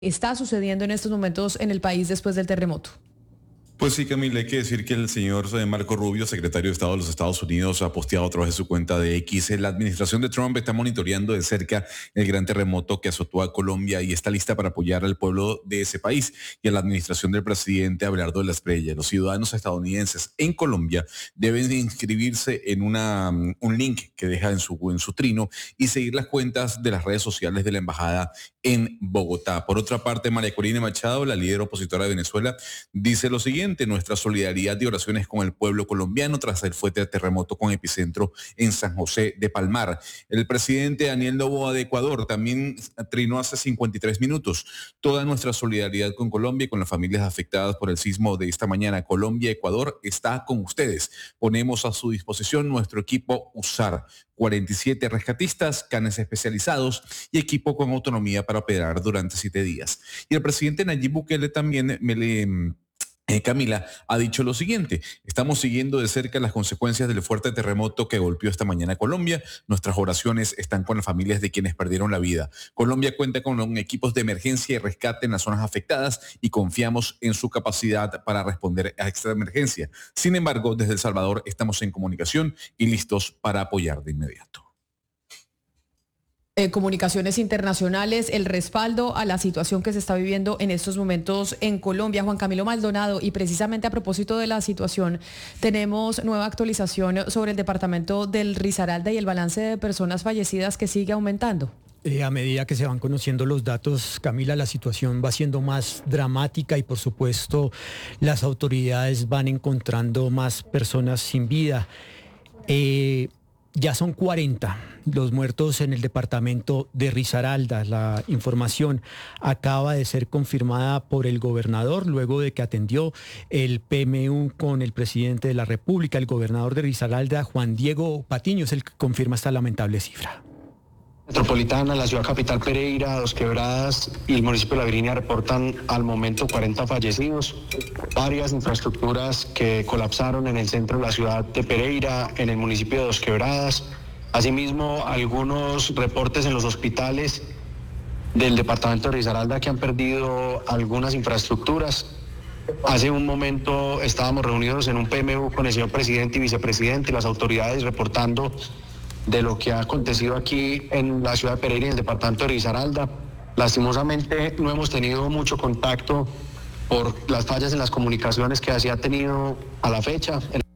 está sucediendo en estos momentos en el país después del terremoto. Pues sí, Camila, hay que decir que el señor Marco Rubio, secretario de Estado de los Estados Unidos, ha posteado a través de su cuenta de X. La administración de Trump está monitoreando de cerca el gran terremoto que azotó a Colombia y está lista para apoyar al pueblo de ese país y a la administración del presidente Abelardo de la Espriella. Los ciudadanos estadounidenses en Colombia deben inscribirse en un link que deja en su trino y seguir las cuentas de las redes sociales de la embajada en Bogotá. Por otra parte, María Corina Machado, la líder opositora de Venezuela, dice lo siguiente: nuestra solidaridad y oraciones con el pueblo colombiano tras el fuerte terremoto con epicentro en San José de Palmar. El presidente Daniel Noboa de Ecuador también trinó hace 53 minutos. Toda nuestra solidaridad con Colombia y con las familias afectadas por el sismo de esta mañana. Colombia, Ecuador está con ustedes. Ponemos a su disposición nuestro equipo USAR, 47 rescatistas, canes especializados y equipo con autonomía para operar durante 7 días. Y el presidente Nayib Bukele también Camila, ha dicho lo siguiente: estamos siguiendo de cerca las consecuencias del fuerte terremoto que golpeó esta mañana a Colombia. Nuestras oraciones están con las familias de quienes perdieron la vida. Colombia cuenta con equipos de emergencia y rescate en las zonas afectadas y confiamos en su capacidad para responder a esta emergencia. Sin embargo, desde El Salvador estamos en comunicación y listos para apoyar de inmediato. Comunicaciones internacionales, el respaldo a la situación que se está viviendo en estos momentos en Colombia. Juan Camilo Maldonado, y precisamente a propósito de la situación, tenemos nueva actualización sobre el departamento del Risaralda y el balance de personas fallecidas que sigue aumentando. A medida que se van conociendo los datos, Camila, la situación va siendo más dramática y por supuesto las autoridades van encontrando más personas sin vida. Ya son 40 los muertos en el departamento de Risaralda. La información acaba de ser confirmada por el gobernador luego de que atendió el PMU con el presidente de la República. El gobernador de Risaralda, Juan Diego Patiño, es el que confirma esta lamentable cifra. Metropolitana, la ciudad capital Pereira, Dos Quebradas y el municipio de La Virginia reportan al momento 40 fallecidos, varias infraestructuras que colapsaron en el centro de la ciudad de Pereira, en el municipio de Dos Quebradas, asimismo algunos reportes en los hospitales del departamento de Risaralda que han perdido algunas infraestructuras. Hace un momento estábamos reunidos en un PMU con el señor presidente y vicepresidente y las autoridades reportando de lo que ha acontecido aquí en la ciudad de Pereira y en el departamento de Risaralda. Lastimosamente no hemos tenido mucho contacto por las fallas en las comunicaciones que así ha tenido a la fecha.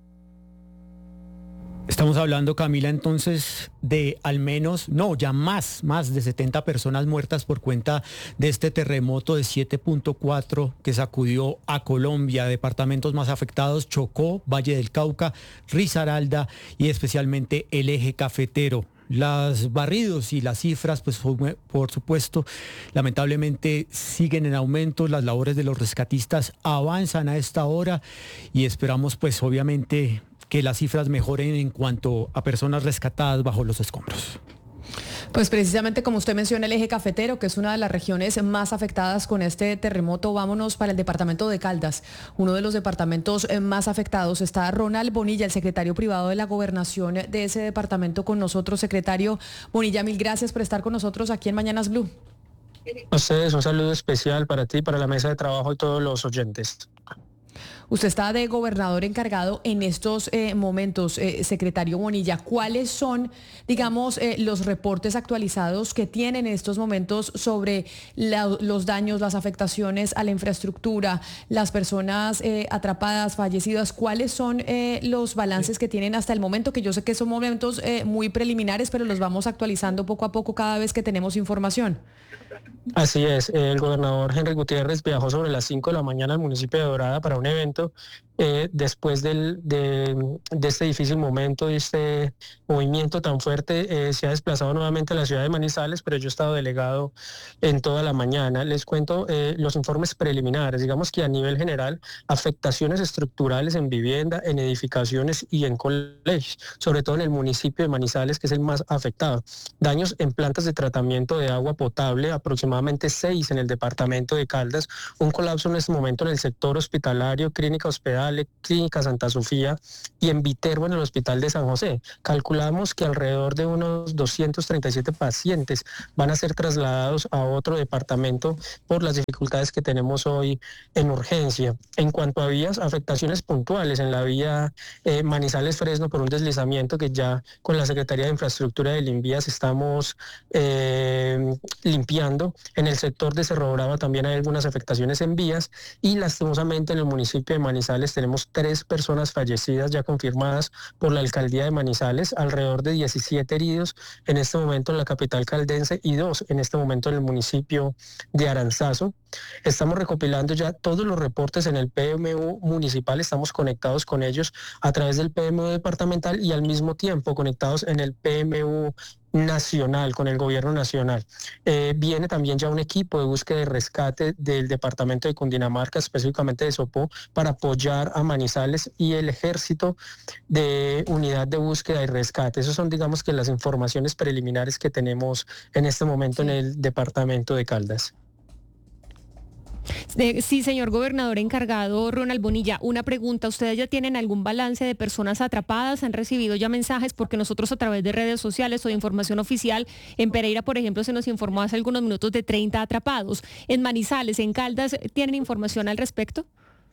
Estamos hablando, Camila, entonces de al menos, no, ya más de 70 personas muertas por cuenta de este terremoto de 7.4 que sacudió a Colombia. Departamentos más afectados: Chocó, Valle del Cauca, Risaralda y especialmente el eje cafetero. Los barridos y las cifras, pues por supuesto, lamentablemente siguen en aumento. Las labores de los rescatistas avanzan a esta hora y esperamos pues obviamente que las cifras mejoren en cuanto a personas rescatadas bajo los escombros. Pues precisamente como usted menciona, el eje cafetero, que es una de las regiones más afectadas con este terremoto, vámonos para el departamento de Caldas, uno de los departamentos más afectados. Está Ronald Bonilla, el secretario privado de la gobernación de ese departamento, con nosotros. Secretario Bonilla, mil gracias por estar con nosotros aquí en Mañanas Blue. A ustedes un saludo especial para ti, para la mesa de trabajo y todos los oyentes. Usted está de gobernador encargado en estos momentos, secretario Bonilla. ¿Cuáles son, digamos, los reportes actualizados que tienen en estos momentos sobre los daños, las afectaciones a la infraestructura, las personas atrapadas, fallecidas? ¿Cuáles son los balances que tienen hasta el momento? Que yo sé que son momentos muy preliminares, pero los vamos actualizando poco a poco cada vez que tenemos información. Así es, el gobernador Henry Gutiérrez viajó sobre las 5 de la mañana al municipio de Dorada para un evento. Después de este difícil momento y este movimiento tan fuerte, se ha desplazado nuevamente a la ciudad de Manizales, pero yo he estado delegado en toda la mañana. Les cuento los informes preliminares. Digamos que a nivel general, afectaciones estructurales en vivienda, en edificaciones y en colegios, sobre todo en el municipio de Manizales, que es el más afectado. Daños en plantas de tratamiento de agua potable, aproximadamente 6 en el departamento de Caldas, un colapso en este momento en el sector hospitalario, Clínica Hospedale, Clínica Santa Sofía y en Viterbo en el Hospital de San José. Calculamos que alrededor de unos 237 pacientes van a ser trasladados a otro departamento por las dificultades que tenemos hoy en urgencia. En cuanto a vías, afectaciones puntuales en la vía Manizales-Fresno por un deslizamiento que ya con la Secretaría de Infraestructura del INVIAS estamos limpiando. En el sector de Cerro Brava también hay algunas afectaciones en vías y lastimosamente en el municipio de Manizales tenemos 3 personas fallecidas ya confirmadas por la alcaldía de Manizales, alrededor de 17 heridos en este momento en la capital caldense y 2 en este momento en el municipio de Aranzazu. Estamos recopilando ya todos los reportes en el PMU municipal, estamos conectados con ellos a través del PMU departamental y al mismo tiempo conectados en el PMU nacional, con el gobierno nacional. Viene también ya un equipo de búsqueda y rescate del departamento de Cundinamarca, específicamente de Sopó, para apoyar a Manizales y el ejército de unidad de búsqueda y rescate. Esas son, digamos, que las informaciones preliminares que tenemos en este momento en el departamento de Caldas. Sí, señor gobernador encargado Ronald Bonilla, una pregunta. ¿Ustedes ya tienen algún balance de personas atrapadas? ¿Han recibido ya mensajes? Porque nosotros a través de redes sociales o de información oficial, en Pereira, por ejemplo, se nos informó hace algunos minutos de 30 atrapados. En Manizales, en Caldas, ¿tienen información al respecto?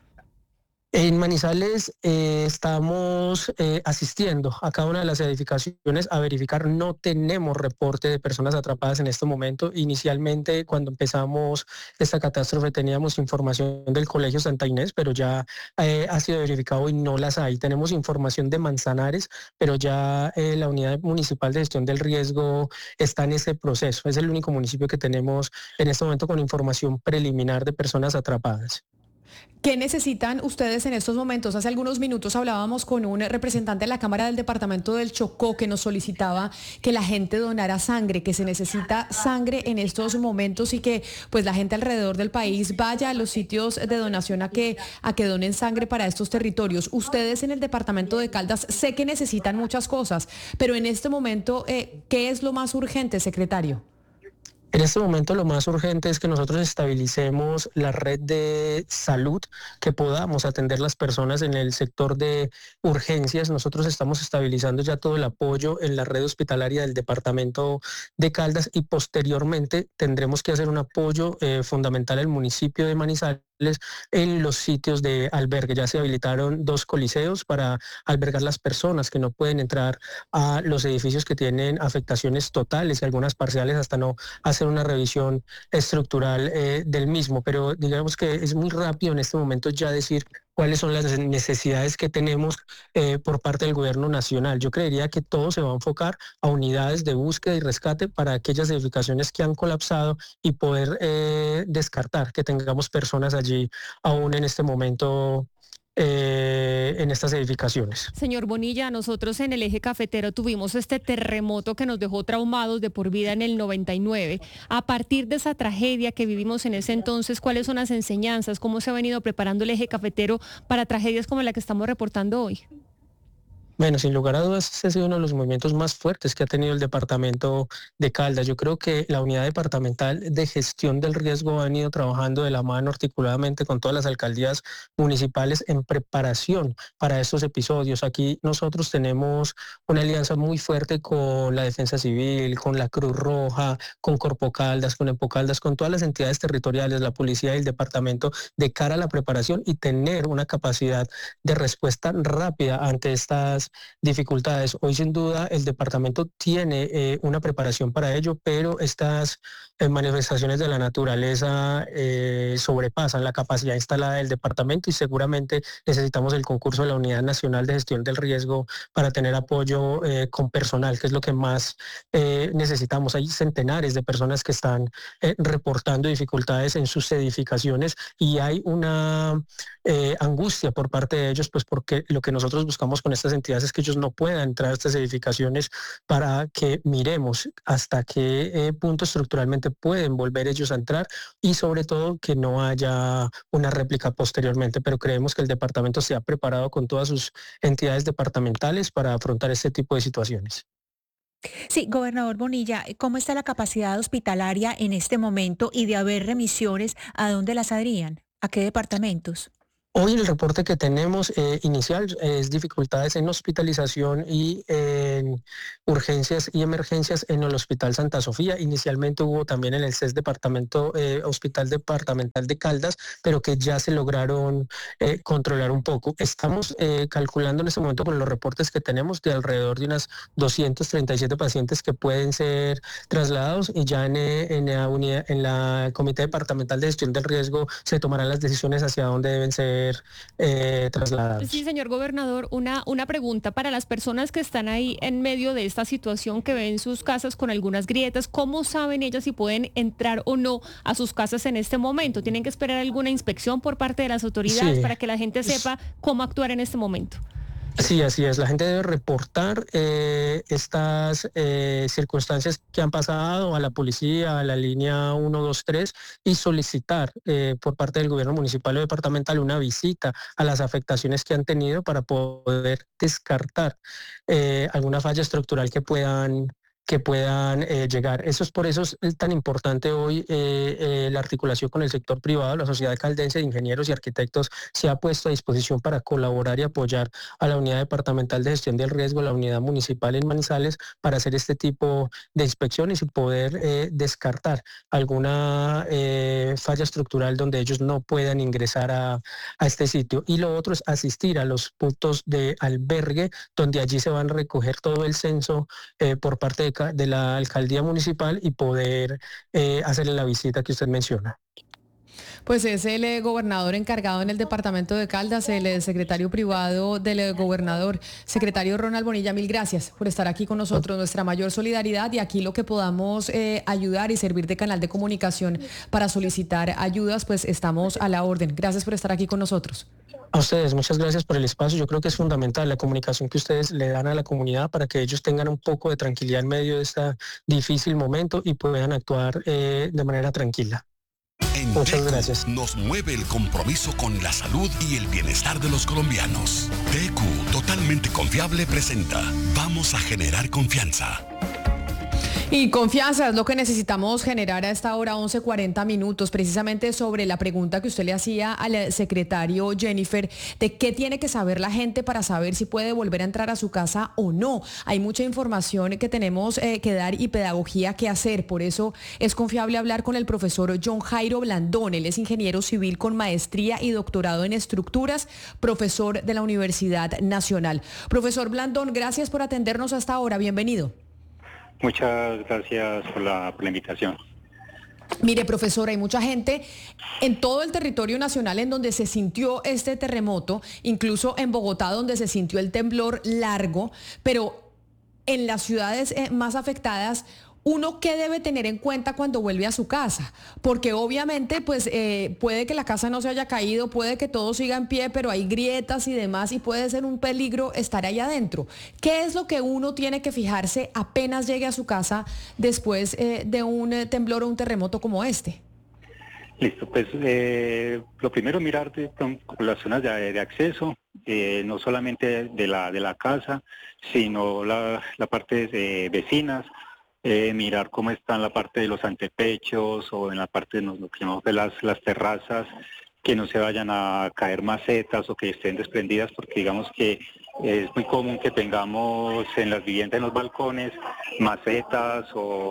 En Manizales estamos asistiendo a cada una de las edificaciones a verificar. No tenemos reporte de personas atrapadas en este momento. Inicialmente, cuando empezamos esta catástrofe, teníamos información del Colegio Santa Inés, pero ya ha sido verificado y no las hay. Tenemos información de Manzanares, pero ya la Unidad Municipal de Gestión del Riesgo está en ese proceso. Es el único municipio que tenemos en este momento con información preliminar de personas atrapadas. ¿Qué necesitan ustedes en estos momentos? Hace algunos minutos hablábamos con un representante de la Cámara del Departamento del Chocó que nos solicitaba que la gente donara sangre, que se necesita sangre en estos momentos y que pues la gente alrededor del país vaya a los sitios de donación a que donen sangre para estos territorios. Ustedes en el Departamento de Caldas sé que necesitan muchas cosas, pero en este momento, ¿qué es lo más urgente, secretario? En este momento lo más urgente es que nosotros estabilicemos la red de salud, que podamos atender las personas en el sector de urgencias. Nosotros estamos estabilizando ya todo el apoyo en la red hospitalaria del departamento de Caldas y posteriormente tendremos que hacer un apoyo fundamental al municipio de Manizales en los sitios de albergue. Ya se habilitaron 2 coliseos para albergar las personas que no pueden entrar a los edificios que tienen afectaciones totales y algunas parciales hasta no hacer una revisión estructural del mismo. Pero digamos que es muy rápido en este momento ya decir cuáles son las necesidades que tenemos por parte del gobierno nacional. Yo creería que todo se va a enfocar a unidades de búsqueda y rescate para aquellas edificaciones que han colapsado y poder descartar que tengamos personas allí aún en este momento en estas edificaciones. Señor Bonilla, nosotros en el eje cafetero tuvimos este terremoto que nos dejó traumados de por vida en el 99. A partir de esa tragedia que vivimos en ese entonces, ¿cuáles son las enseñanzas? ¿Cómo se ha venido preparando el eje cafetero para tragedias como la que estamos reportando hoy? Bueno, sin lugar a dudas, ese ha sido uno de los movimientos más fuertes que ha tenido el departamento de Caldas. Yo creo que la unidad departamental de gestión del riesgo ha venido trabajando de la mano articuladamente con todas las alcaldías municipales en preparación para estos episodios. Aquí nosotros tenemos una alianza muy fuerte con la Defensa Civil, con la Cruz Roja, con Corpo Caldas, con Empocaldas, con todas las entidades territoriales, la policía y el departamento de cara a la preparación y tener una capacidad de respuesta rápida ante estas dificultades. Hoy sin duda el departamento tiene una preparación para ello, pero estas manifestaciones de la naturaleza sobrepasan la capacidad instalada del departamento y seguramente necesitamos el concurso de la Unidad Nacional de Gestión del Riesgo para tener apoyo con personal, que es lo que más necesitamos. Hay centenares de personas que están reportando dificultades en sus edificaciones y hay una angustia por parte de ellos, pues porque lo que nosotros buscamos con estas entidades es que ellos no puedan entrar a estas edificaciones para que miremos hasta qué punto estructuralmente pueden volver ellos a entrar y sobre todo que no haya una réplica posteriormente, pero creemos que el departamento se ha preparado con todas sus entidades departamentales para afrontar este tipo de situaciones. Sí, gobernador Bonilla, ¿cómo está la capacidad hospitalaria en este momento y de haber remisiones, a dónde las harían? ¿A qué departamentos? Hoy el reporte que tenemos inicial es dificultades en hospitalización y en urgencias y emergencias en el Hospital Santa Sofía. Inicialmente hubo también en el CES Hospital Departamental de Caldas, pero que ya se lograron controlar un poco. Estamos calculando en este momento con los reportes que tenemos de alrededor de unas 237 pacientes que pueden ser trasladados y ya en la unidad, en la Comité Departamental de Gestión del Riesgo se tomarán las decisiones hacia dónde deben ser Sí, trasladados. señor gobernador, una pregunta para las personas que están ahí en medio de esta situación, que ven sus casas con algunas grietas. ¿Cómo saben ellas si pueden entrar o no a sus casas en este momento? ¿Tienen que esperar alguna inspección por parte de las autoridades Sí. para que la gente sepa cómo actuar en este momento? Sí, así es. La gente debe reportar estas circunstancias que han pasado a la policía, a la línea 123 y solicitar por parte del gobierno municipal o departamental una visita a las afectaciones que han tenido para poder descartar alguna falla estructural que puedan llegar. Eso es por eso es tan importante hoy la articulación con el sector privado. La Sociedad Caldense de Ingenieros y Arquitectos se ha puesto a disposición para colaborar y apoyar a la Unidad Departamental de Gestión del Riesgo, la Unidad Municipal en Manizales, para hacer este tipo de inspecciones y poder descartar alguna falla estructural donde ellos no puedan ingresar a este sitio. Y lo otro es asistir a los puntos de albergue, donde allí se van a recoger todo el censo por parte de la alcaldía municipal y poder hacerle la visita que usted menciona. Pues es el gobernador encargado en el departamento de Caldas, el secretario privado del gobernador, secretario Ronald Bonilla. Mil gracias por estar aquí con nosotros, nuestra mayor solidaridad, y aquí lo que podamos ayudar y servir de canal de comunicación para solicitar ayudas, pues estamos a la orden. Gracias por estar aquí con nosotros. A ustedes, muchas gracias por el espacio. Yo creo que es fundamental la comunicación que ustedes le dan a la comunidad para que ellos tengan un poco de tranquilidad en medio de este difícil momento y puedan actuar de manera tranquila. En Muchas TECU gracias. nos mueve el compromiso con la salud y el bienestar de los colombianos. TECU, totalmente confiable, presenta Vamos a generar confianza. Y confianza es lo que necesitamos generar a esta hora, 11:40 minutos, precisamente sobre la pregunta que usted le hacía al secretario Jennifer, de qué tiene que saber la gente para saber si puede volver a entrar a su casa o no. Hay mucha información que tenemos que dar y pedagogía que hacer, por eso es confiable hablar con el profesor John Jairo Blandón. Él es ingeniero civil con maestría y doctorado en estructuras, profesor de la Universidad Nacional. Profesor Blandón, gracias por atendernos hasta ahora, bienvenido. Muchas gracias por la invitación. Mire, profesor, hay mucha gente en todo el territorio nacional en donde se sintió este terremoto, incluso en Bogotá donde se sintió el temblor largo, pero en las ciudades más afectadas, ¿uno qué debe tener en cuenta cuando vuelve a su casa? Porque obviamente pues puede que la casa no se haya caído, puede que todo siga en pie, pero hay grietas y demás y puede ser un peligro estar ahí adentro. ¿Qué es lo que uno tiene que fijarse apenas llegue a su casa después de un temblor o un terremoto como este? Listo, pues lo primero mirar con las zonas de acceso, no solamente de la casa, sino la parte de vecinas. Mirar cómo está en la parte de los antepechos o en la parte de lo que llamamos de las terrazas, que no se vayan a caer macetas o que estén desprendidas, porque digamos que es muy común que tengamos en las viviendas, en los balcones, macetas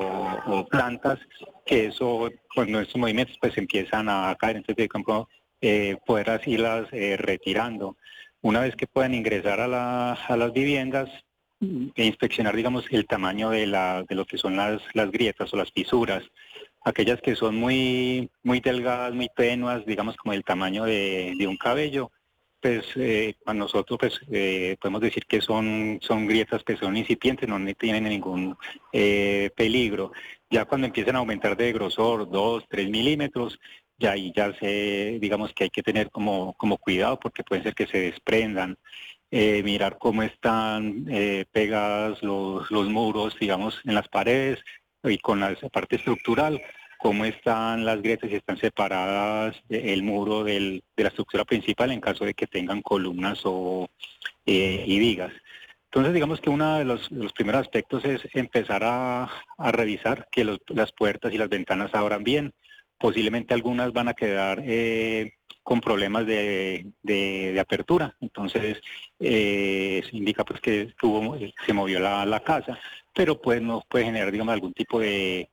o plantas, que eso, cuando estos movimientos pues empiezan a caer, entonces de campo poder así las retirando. Una vez que puedan ingresar a las viviendas, e inspeccionar, digamos, el tamaño de lo que son las grietas o las fisuras, aquellas que son muy delgadas, muy tenues, digamos como el tamaño de un cabello, pues para nosotros pues podemos decir que son grietas que son incipientes, no tienen ningún peligro. Ya cuando empiezan a aumentar de grosor 2, 3 milímetros, ya ahí ya digamos que hay que tener como cuidado porque puede ser que se desprendan. Mirar cómo están pegadas los muros, digamos, en las paredes y con la parte estructural, cómo están las grietas, si están separadas el muro de la estructura principal en caso de que tengan columnas y vigas. Entonces, digamos que uno de los primeros aspectos es empezar a revisar que las puertas y las ventanas abran bien. Posiblemente algunas van a quedar con problemas de apertura. Entonces, eso indica pues que se movió la casa, pero pues nos puede generar, digamos, algún tipo de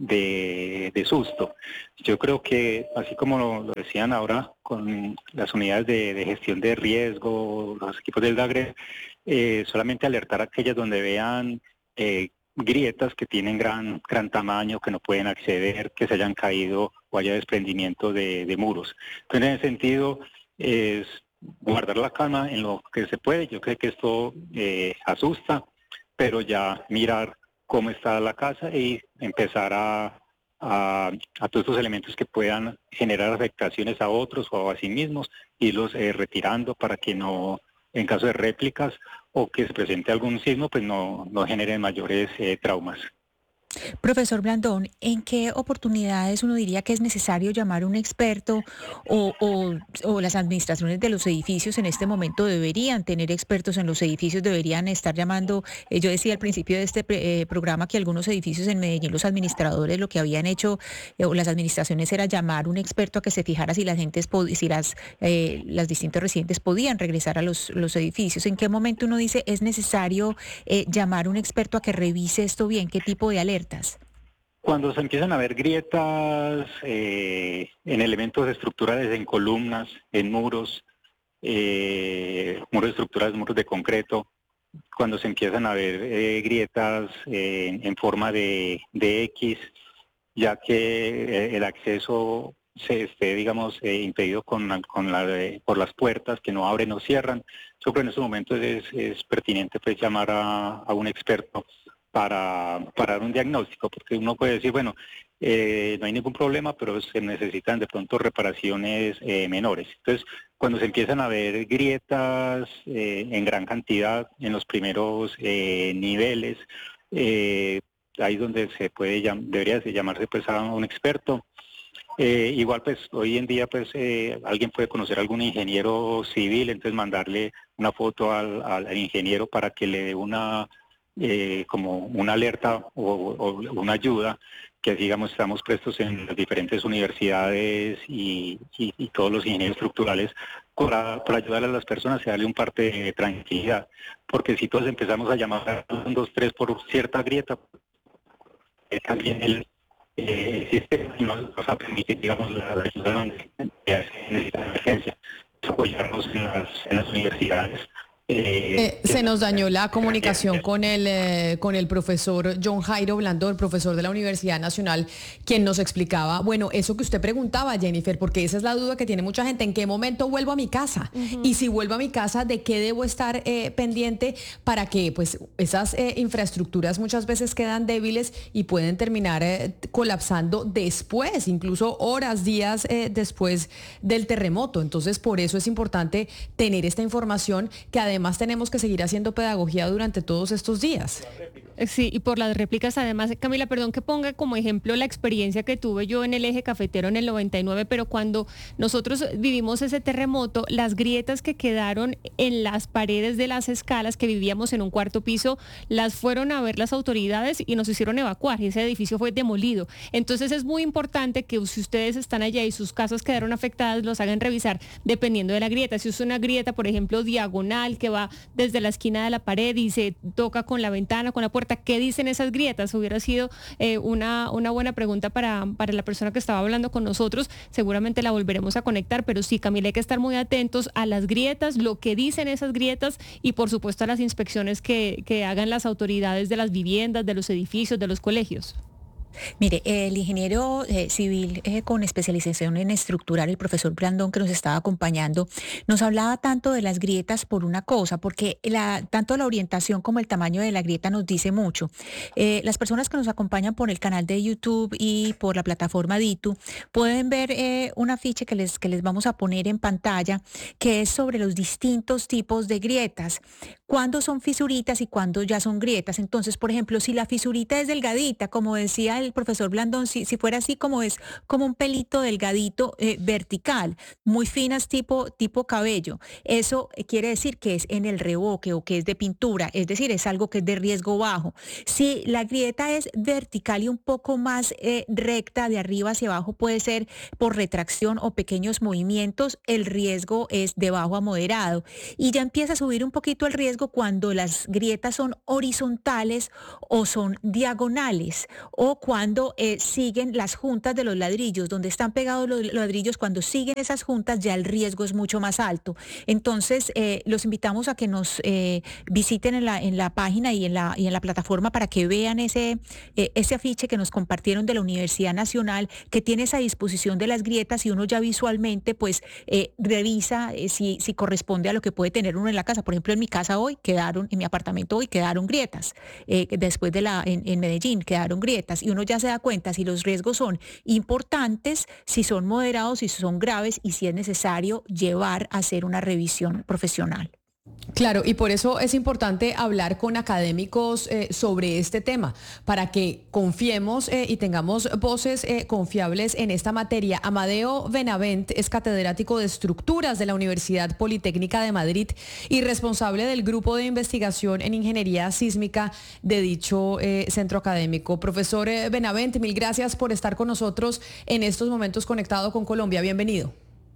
susto. Yo creo que, así como lo decían ahora con las unidades de gestión de riesgo, los equipos del DAGRE, solamente alertar a aquellas donde vean grietas que tienen gran tamaño, que no pueden acceder, que se hayan caído o haya desprendimiento de muros. Entonces, en ese sentido, es guardar la calma en lo que se puede. Yo creo que esto asusta, pero ya mirar cómo está la casa y empezar a todos estos elementos que puedan generar afectaciones a otros o a sí mismos, irlos retirando para que no, en caso de réplicas o que se presente algún sismo, pues no generen mayores traumas. Profesor Blandón, ¿en qué oportunidades uno diría que es necesario llamar a un experto o las administraciones de los edificios en este momento deberían tener expertos en los edificios, deberían estar llamando? Yo decía al principio de este programa que algunos edificios en Medellín, los administradores lo que habían hecho o las administraciones era llamar a un experto a que se fijara si las gentes, si las distintos residentes podían regresar a los edificios. ¿En qué momento uno dice es necesario llamar a un experto a que revise esto bien? ¿Qué tipo de alerta? Cuando se empiezan a ver grietas en elementos estructurales, en columnas, en muros, muros estructurales, muros de concreto, cuando se empiezan a ver grietas en forma de X, ya que el acceso se esté, digamos, impedido por las puertas que no abren o cierran, yo creo que en estos momentos es pertinente pues llamar a un experto para dar un diagnóstico, porque uno puede decir, bueno, no hay ningún problema, pero se necesitan de pronto reparaciones menores. Entonces, cuando se empiezan a ver grietas en gran cantidad en los primeros niveles, ahí es donde debería llamarse pues a un experto. Igual pues hoy en día pues alguien puede conocer a algún ingeniero civil, entonces mandarle una foto al ingeniero para que le dé como una alerta o una ayuda, que digamos estamos prestos en las diferentes universidades y todos los ingenieros estructurales para ayudar a las personas y darle un parte de tranquilidad, porque si todos empezamos a llamar a 1, 2, 3 por cierta grieta, también el sistema nos va a permitir, digamos, la ayuda donde se necesita emergencia, apoyarnos en las universidades. Se nos dañó la comunicación con el profesor John Jairo Blandón, profesor de la Universidad Nacional, quien nos explicaba, bueno, eso que usted preguntaba, Jennifer, porque esa es la duda que tiene mucha gente, ¿en qué momento vuelvo a mi casa? Y si vuelvo a mi casa, ¿de qué debo estar pendiente para que pues esas infraestructuras muchas veces quedan débiles y pueden terminar colapsando después, incluso horas, días después del terremoto? Entonces, por eso es importante tener esta información, que además tenemos que seguir haciendo pedagogía durante todos estos días. Sí, y por las réplicas además, Camila, perdón que ponga como ejemplo la experiencia que tuve yo en el eje cafetero en el 99, pero cuando nosotros vivimos ese terremoto, las grietas que quedaron en las paredes de las escalas, que vivíamos en un cuarto piso, las fueron a ver las autoridades y nos hicieron evacuar, y ese edificio fue demolido. Entonces es muy importante que si ustedes están allá y sus casas quedaron afectadas, los hagan revisar dependiendo de la grieta. Si es una grieta, por ejemplo, diagonal, que va desde la esquina de la pared y se toca con la ventana, con la puerta, ¿qué dicen esas grietas? Hubiera sido una buena pregunta para la persona que estaba hablando con nosotros. Seguramente la volveremos a conectar, pero sí, Camila, hay que estar muy atentos a las grietas, lo que dicen esas grietas y por supuesto a las inspecciones que hagan las autoridades de las viviendas, de los edificios, de los colegios. Mire, el ingeniero civil con especialización en estructural, el profesor Blandón, que nos estaba acompañando, nos hablaba tanto de las grietas por una cosa, porque tanto la orientación como el tamaño de la grieta nos dice mucho. Las personas que nos acompañan por el canal de YouTube y por la plataforma Ditu pueden ver un afiche que les vamos a poner en pantalla, que es sobre los distintos tipos de grietas. Cuándo son fisuritas y cuándo ya son grietas. Entonces, por ejemplo, si la fisurita es delgadita, como decía vertical, profesor Blandón, si fuera así como es, como un pelito delgadito vertical, muy finas tipo cabello, eso quiere decir que es en el revoque o que es de pintura, es decir, es algo que es de riesgo bajo. Si la grieta es vertical y un poco más recta de arriba hacia abajo, puede ser por retracción o pequeños movimientos, el riesgo es de bajo a moderado. Y ya empieza a subir un poquito el riesgo cuando las grietas son horizontales o son diagonales, o cuando siguen las juntas de los ladrillos, donde están pegados los ladrillos, cuando siguen esas juntas ya el riesgo es mucho más alto. Entonces, los invitamos a que nos visiten en la página y en la plataforma para que vean ese afiche que nos compartieron de la Universidad Nacional, que tiene esa disposición de las grietas, y uno ya visualmente pues revisa si corresponde a lo que puede tener uno en la casa. Por ejemplo, en mi casa hoy en mi apartamento hoy quedaron grietas, después en Medellín quedaron grietas, y uno ya se da cuenta si los riesgos son importantes, si son moderados, si son graves, y si es necesario llevar a hacer una revisión profesional. Claro, y por eso es importante hablar con académicos sobre este tema, para que confiemos y tengamos voces confiables en esta materia. Amadeo Benavent es catedrático de Estructuras de la Universidad Politécnica de Madrid y responsable del grupo de investigación en ingeniería sísmica de dicho centro académico. Profesor Benavent, mil gracias por estar con nosotros en estos momentos conectado con Colombia. Bienvenido.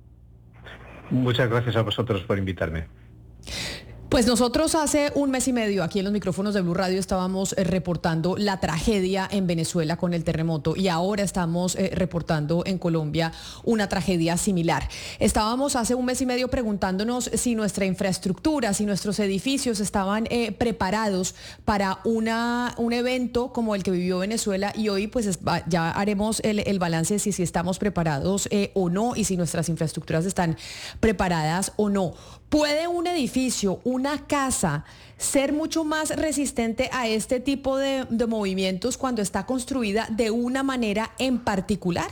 Muchas gracias a vosotros por invitarme. Pues nosotros hace un mes y medio aquí en los micrófonos de Blue Radio estábamos reportando la tragedia en Venezuela con el terremoto, y ahora estamos reportando en Colombia una tragedia similar. Estábamos hace un mes y medio preguntándonos si nuestra infraestructura, si nuestros edificios estaban preparados para un evento como el que vivió Venezuela, y hoy pues ya haremos el balance de si estamos preparados o no, y si nuestras infraestructuras están preparadas o no. ¿Puede un edificio, una casa, ser mucho más resistente a este tipo de movimientos cuando está construida de una manera en particular?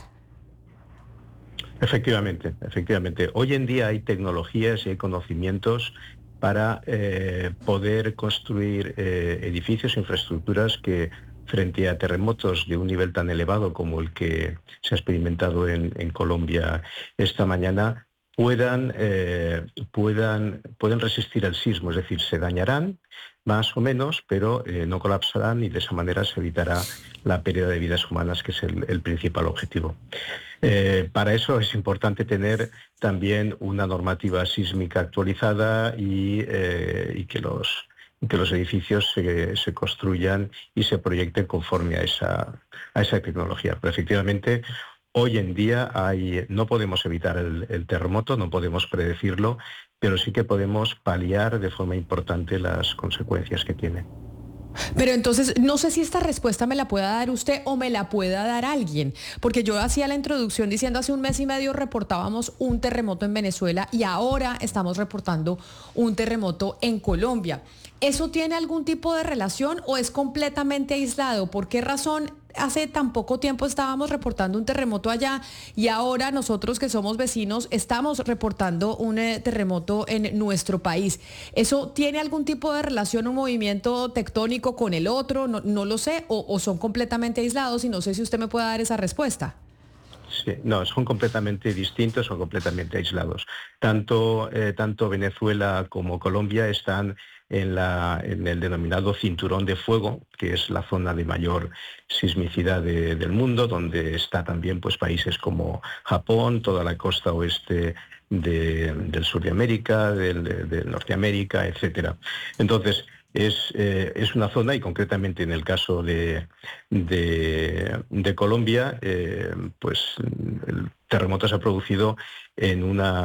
Efectivamente. Hoy en día hay tecnologías y hay conocimientos para poder construir edificios, infraestructuras que, frente a terremotos de un nivel tan elevado como el que se ha experimentado en Colombia esta mañana, puedan resistir al sismo, es decir, se dañarán más o menos, pero no colapsarán, y de esa manera se evitará la pérdida de vidas humanas, que es el principal objetivo. Para eso es importante tener también una normativa sísmica actualizada y que los edificios se construyan y se proyecten conforme a esa tecnología. Pero efectivamente, hoy en día no podemos evitar el terremoto, no podemos predecirlo, pero sí que podemos paliar de forma importante las consecuencias que tiene. Pero entonces, no sé si esta respuesta me la pueda dar usted o me la pueda dar alguien, porque yo hacía la introducción diciendo hace un mes y medio reportábamos un terremoto en Venezuela y ahora estamos reportando un terremoto en Colombia. ¿Eso tiene algún tipo de relación o es completamente aislado? ¿Por qué razón hace tan poco tiempo estábamos reportando un terremoto allá y ahora nosotros, que somos vecinos, estamos reportando un terremoto en nuestro país? ¿Eso tiene algún tipo de relación, un movimiento tectónico con el otro? No lo sé, o son completamente aislados, y no sé si usted me puede dar esa respuesta. Sí, no, son completamente distintos, son completamente aislados. Tanto Venezuela como Colombia están en el denominado cinturón de fuego, que es la zona de mayor sismicidad del mundo, donde está también pues países como Japón, toda la costa oeste del sur de América, del Norteamérica, etcétera. Entonces, es una zona, y concretamente en el caso de Colombia, pues el terremoto se ha producido en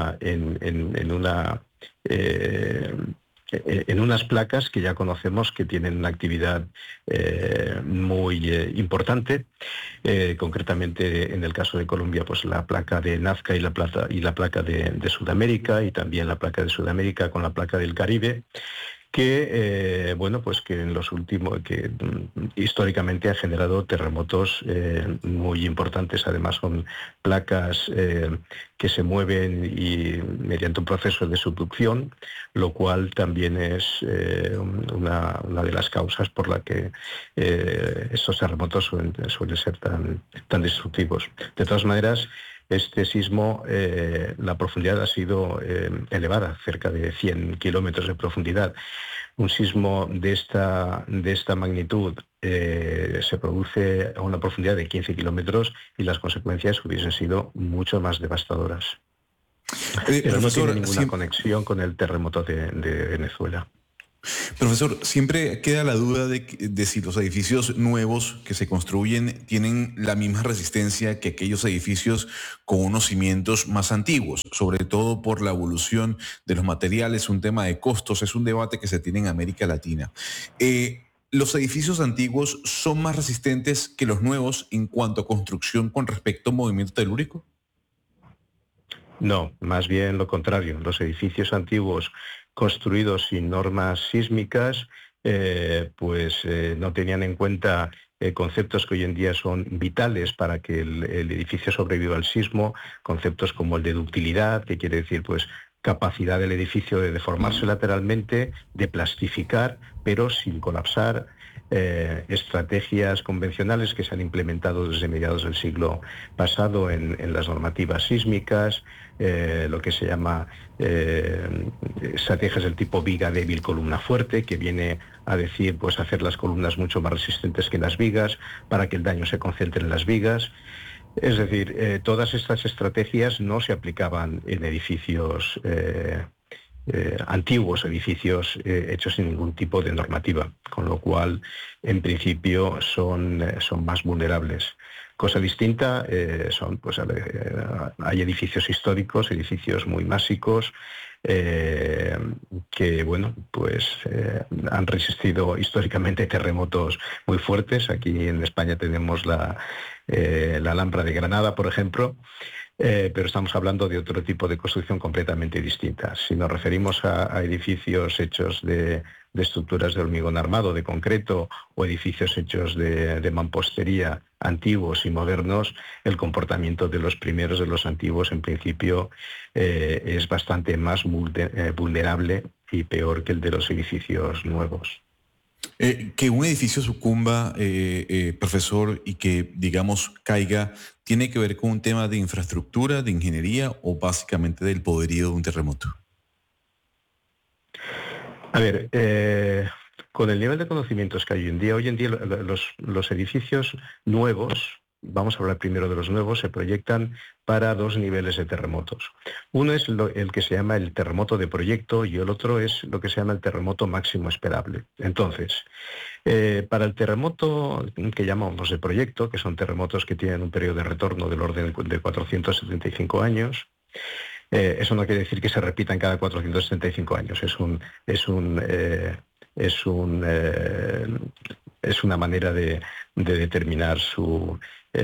unas placas que ya conocemos que tienen una actividad muy importante. Concretamente en el caso de Colombia, pues la placa de Nazca y la placa de Sudamérica, y también la placa de Sudamérica con la placa del Caribe. que que en los últimos, que históricamente ha generado terremotos muy importantes. Además son placas que se mueven y mediante un proceso de subducción, lo cual también es una de las causas por la que estos terremotos suelen ser tan destructivos. De todas maneras, este sismo, la profundidad ha sido elevada, cerca de 100 kilómetros de profundidad. Un sismo de esta magnitud se produce a una profundidad de 15 kilómetros y las consecuencias hubiesen sido mucho más devastadoras. Pero no tiene ninguna conexión con el terremoto de Venezuela. Profesor, siempre queda la duda de si los edificios nuevos que se construyen tienen la misma resistencia que aquellos edificios con unos cimientos más antiguos, sobre todo por la evolución de los materiales, un tema de costos, es un debate que se tiene en América Latina. ¿Los edificios antiguos son más resistentes que los nuevos en cuanto a construcción con respecto al movimiento telúrico? No, más bien lo contrario. Los edificios antiguos construidos sin normas sísmicas, no tenían en cuenta conceptos que hoy en día son vitales para que el edificio sobreviva al sismo, conceptos como el de ductilidad, que quiere decir capacidad del edificio de deformarse lateralmente, de plastificar, pero sin colapsar. Estrategias convencionales que se han implementado desde mediados del siglo pasado en las normativas sísmicas, lo que se llama estrategias del tipo viga débil, columna fuerte, que viene a decir hacer las columnas mucho más resistentes que las vigas para que el daño se concentre en las vigas. Es decir, todas estas estrategias no se aplicaban en edificios antiguos, edificios hechos sin ningún tipo de normativa, con lo cual en principio son más vulnerables. Cosa distinta hay edificios históricos, edificios muy másicos que han resistido históricamente terremotos muy fuertes. Aquí en España tenemos la Alhambra de Granada, por ejemplo. Pero estamos hablando de otro tipo de construcción completamente distinta. Si nos referimos a edificios hechos de estructuras de hormigón armado, de concreto, o edificios hechos de mampostería, antiguos y modernos, el comportamiento de los primeros, de los antiguos, en principio es bastante más vulnerable y peor que el de los edificios nuevos. Que un edificio sucumba, profesor, y que, digamos, caiga, ¿tiene que ver con un tema de infraestructura, de ingeniería o básicamente del poderío de un terremoto? A ver, con el nivel de conocimientos que hay hoy en día los edificios nuevos, vamos a hablar primero de los nuevos, se proyectan para dos niveles de terremotos. Uno es el que se llama el terremoto de proyecto y el otro es lo que se llama el terremoto máximo esperable. Entonces, para el terremoto que llamamos de proyecto, que son terremotos que tienen un periodo de retorno del orden de 475 años, eso no quiere decir que se repitan cada 475 años, es una manera de determinar su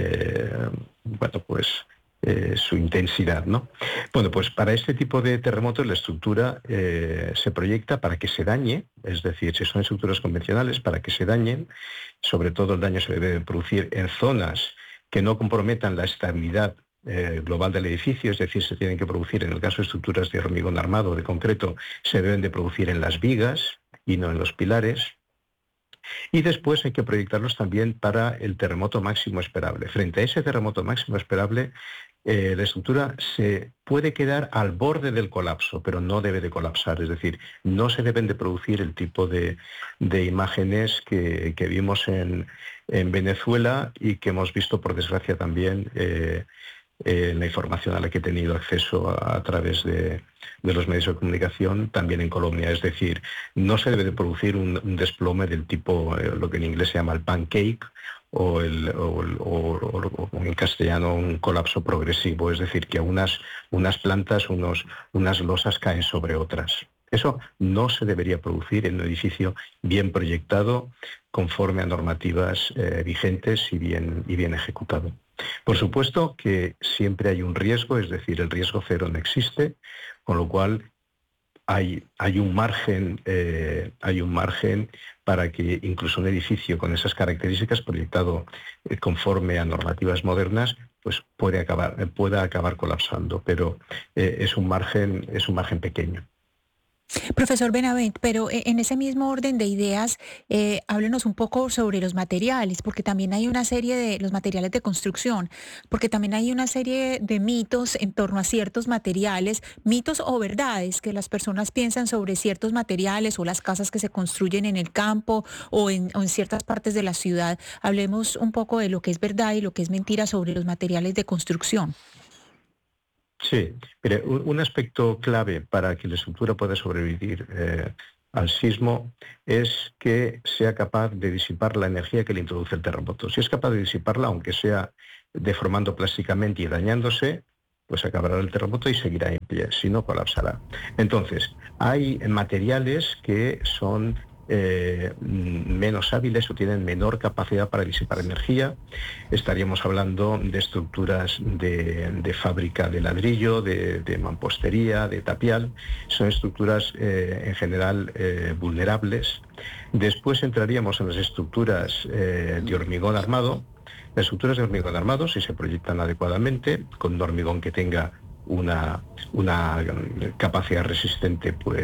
intensidad, ¿no? Bueno, pues para este tipo de terremotos la estructura se proyecta para que se dañe, es decir, si son estructuras convencionales, para que se dañen. Sobre todo el daño se debe producir en zonas que no comprometan la estabilidad global del edificio, es decir, se tienen que producir, en el caso de estructuras de hormigón armado, de concreto, se deben de producir en las vigas y no en los pilares. Y después hay que proyectarlos también para el terremoto máximo esperable. Frente a ese terremoto máximo esperable, la estructura se puede quedar al borde del colapso, pero no debe de colapsar. Es decir, no se deben de producir el tipo de imágenes que vimos en Venezuela y que hemos visto, por desgracia, también la información a la que he tenido acceso a través de los medios de comunicación, también en Colombia. Es decir, no se debe de producir un desplome del tipo, lo que en inglés se llama el pancake, o en castellano un colapso progresivo, es decir, que unas plantas, unas losas caen sobre otras. Eso no se debería producir en un edificio bien proyectado, conforme a normativas vigentes y bien ejecutado. Por supuesto que siempre hay un riesgo, es decir, el riesgo cero no existe, con lo cual hay un margen para que incluso un edificio con esas características proyectado conforme a normativas modernas pues pueda acabar colapsando, pero es un margen pequeño. Profesor Benavent, pero en ese mismo orden de ideas, háblenos un poco sobre los materiales, porque también hay una serie de los materiales de construcción, porque también hay una serie de mitos en torno a ciertos materiales, mitos o verdades que las personas piensan sobre ciertos materiales o las casas que se construyen en el campo o en ciertas partes de la ciudad. Hablemos un poco de lo que es verdad y lo que es mentira sobre los materiales de construcción. Sí, mire, un aspecto clave para que la estructura pueda sobrevivir al sismo es que sea capaz de disipar la energía que le introduce el terremoto. Si es capaz de disiparla, aunque sea deformando plásticamente y dañándose, pues acabará el terremoto y seguirá en pie, si no colapsará. Entonces, hay materiales que son menos hábiles o tienen menor capacidad para disipar energía. Estaríamos hablando de estructuras de fábrica de ladrillo, de mampostería, de tapial. Son estructuras en general vulnerables. Después entraríamos en las estructuras de hormigón armado. Las estructuras de hormigón armado, si se proyectan adecuadamente, con un hormigón que tenga una capacidad resistente, pues